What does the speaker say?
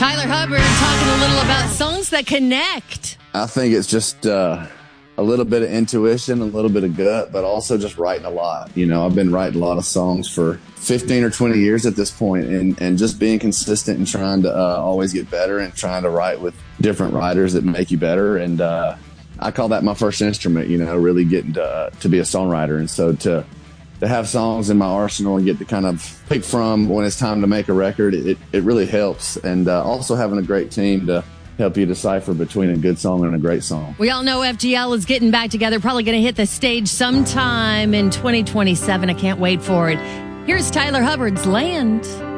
Tyler Hubbard talking a little about songs that connect. I think it's just a little bit of intuition, a little bit of gut, but also just writing a lot. You know, I've been writing a lot of songs for 15 or 20 years at this point, and just being consistent and trying to always get better and trying to write with different writers that make you better. And I call that my first instrument, you know, really getting to be a songwriter. And so to have songs in my arsenal and get to kind of pick from when it's time to make a record, it really helps. And also having a great team to help you decipher between a good song and a great song. We all know FGL is getting back together, probably going to hit the stage sometime in 2027. I can't wait for it. Here's Tyler Hubbard's Land.